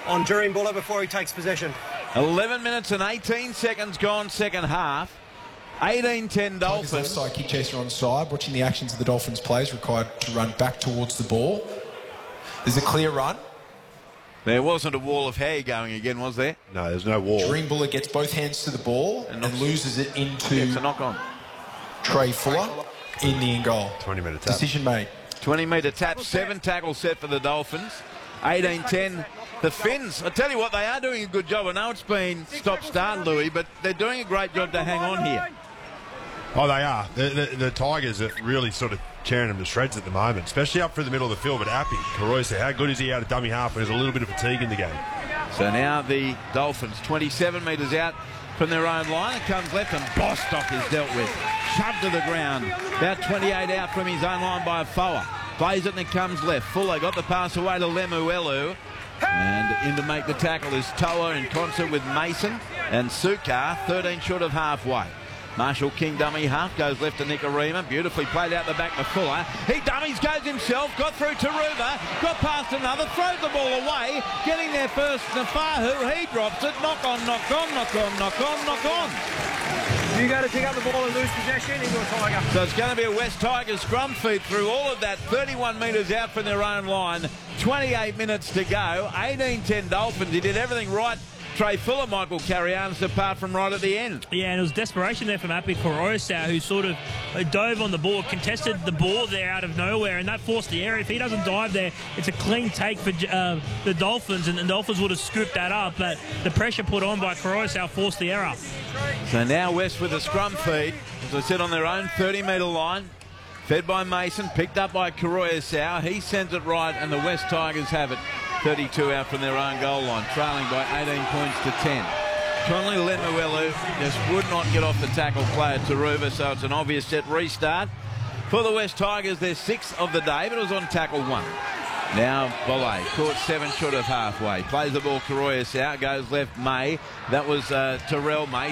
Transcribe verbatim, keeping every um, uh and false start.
on Durimbula before he takes possession. eleven minutes and eighteen seconds gone second half. eighteen ten Dolphins. Left side kick chaser on side. Watching the actions of the Dolphins players required to run back towards the ball. There's a clear run. There wasn't a wall of hair going again, was there? No, there's no wall. Durimbula gets both hands to the ball and, and loses it into it's a knock on. Trey Fuller in the in goal. twenty metre tap. Decision made. twenty metre tap, seven tackles set for the Dolphins. eighteen ten. The Finns, I tell you what, they are doing a good job. I know it's been stop-start, Louis, but they're doing a great job to hang on here. Oh, they are. The, the, the Tigers are really sort of tearing them to shreds at the moment, especially up through the middle of the field. But Appy, Caroysa, how good is he out of dummy half when there's a little bit of fatigue in the game? So now the Dolphins, twenty-seven metres out from their own line. It comes left and Bostock is dealt with. Shoved to the ground. About twenty-eight out from his own line by Foa. Plays it and it comes left. Fuller got the pass away to Lemuelu. And in to make the tackle is Toa in concert with Mason and Sukar, thirteen short of halfway. Marshall King dummy half, goes left to Nicarima, beautifully played out the back to Fuller. He dummies, goes himself, got through Taruva, got past another, throws the ball away, getting there first Nafahu, he drops it, knock on, knock on, knock on, knock on, knock on. You go to pick up the ball and lose possession into a Tiger. So it's going to be a West Tigers scrum feed through all of that, thirty-one metres out from their own line, twenty-eight minutes to go, eighteen ten Dolphins. He did everything right. Trey Fuller, Michael Carrianis, apart from right at the end. Yeah, and it was desperation there from Api Caroysa, who sort of dove on the ball, contested the ball there out of nowhere, and that forced the error. If he doesn't dive there, it's a clean take for uh, the Dolphins, and the Dolphins would have scooped that up, but the pressure put on by Caroysa forced the error. So now West with a scrum feed, as I said, on their own thirty metre line. Fed by Mason, picked up by Caroysa. He sends it right, and the West Tigers have it. thirty-two out from their own goal line, trailing by eighteen points to ten. Conley Lemuelu just would not get off the tackle play at Taruva, so it's an obvious set restart. For the West Tigers, they're sixth of the day, but it was on tackle one. Now Bolle, caught seven short of halfway. Plays the ball, Caroyas out, goes left, May. That was uh, Terrell May.